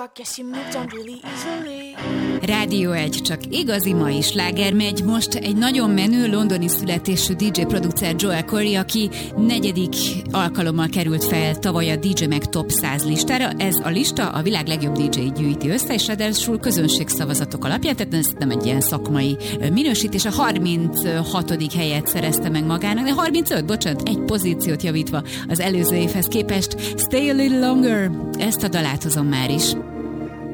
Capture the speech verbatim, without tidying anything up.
I guess you moved on really easily. Rádió egy, csak igazi mai sláger megy. Most egy nagyon menő londoni születésű dé dzsé producer Joel Corry, aki negyedik alkalommal került fel tavaly a dé dzsé Mag Top száz listára. Ez a lista a világ legjobb dé dzsé gyűjti össze, és ráadásul közönségszavazatok alapján, tehát ez nem egy ilyen szakmai minősítés. A harminchatodik helyet szerezte meg magának, de harmincöt, bocsánat, egy pozíciót javítva az előző évhez képest. Stay a little longer, ezt a dalát hozom már is.